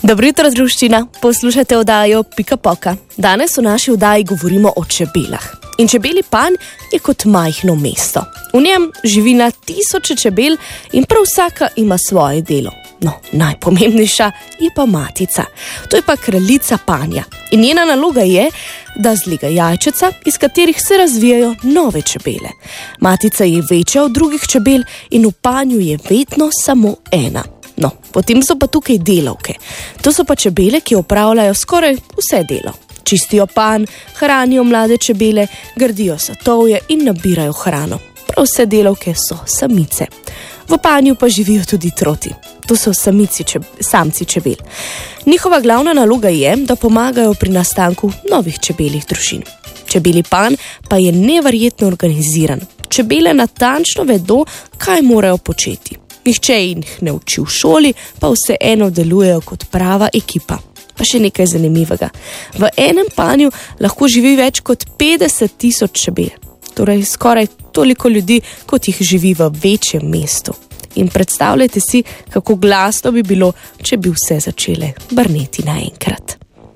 Dobro jutro, druščina. Poslušate oddajo Pika Poka. Danes v naši oddaji govorimo o čebelah. In čebelji panj je kot majhno mesto. V njem živi na tisoče čebel in prav vsaka ima svoje delo. No, najpomembnejša je pa matica. To je pa kraljica panja. In njena naloga je, da zliga jajčeca, iz katerih se razvijajo nove čebele. Matica je večja od drugih čebel in v panju je vedno samo ena. No, potem so pa tukaj delavke. To so pa čebele, ki opravljajo skoraj vse delo. Čistijo panj, hranijo mlade čebele, grdijo satovje in nabirajo hrano. Prav vse delavke so samice. V panju pa živijo tudi troti. To so samci čebel. Njihova glavna naloga je, da pomagajo pri nastanku novih čebeljih družin. Čebelji panj pa je neverjetno organiziran. Čebele natančno vedo, kaj morajo početi. Nihče jih ne uči v šoli, pa vseeno delujejo kot prava ekipa. Pa še nekaj zanimivega. V enem panju lahko živi več kot 50.000 čebel. Torej skoraj toliko ljudi, kot jih živi v večjem mestu. In predstavljajte si, kako glasno bi bilo, če bi vse začele brneti naenkrat.